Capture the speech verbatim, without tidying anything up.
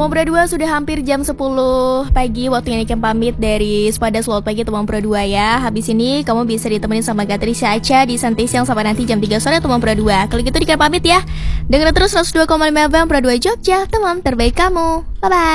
Teman Pro dua sudah hampir jam sepuluh pagi waktunya Niken pamit dari Spada Selamat pagi Teman Pro dua ya. Habis ini kamu bisa ditemenin sama Gatrisha Aca di Santai Siang sampai nanti jam tiga sore Teman Pro dua. Kalau gitu Niken pamit ya. Dengerin terus seratus dua koma lima F M Pro dua Jogja, teman terbaik kamu. Bye bye.